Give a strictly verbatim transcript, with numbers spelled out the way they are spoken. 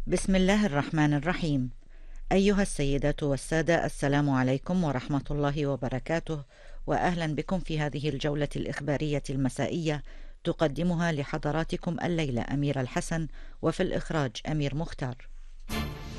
بسم الله الرحمن الرحيم. أيها السيدات والسادة، السلام عليكم ورحمة الله وبركاته، وأهلا بكم في هذه الجولة الإخبارية المسائية، تقدمها لحضراتكم الليلة أميرة الحسن، وفي الإخراج أمير مختار.